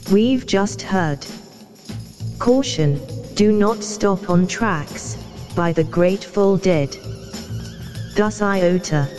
We've just heard Caution, Do Not Stop on Tracks by the Grateful Dead. Das Iota.